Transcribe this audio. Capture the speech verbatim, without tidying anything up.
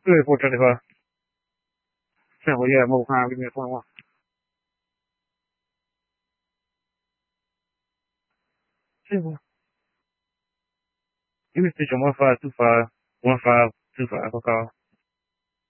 Good, four twenty-five. Simple, yeah, mobile prime, give me a twenty-one. Simple. Give me a stitch on one five two five, one five two five, I'll call.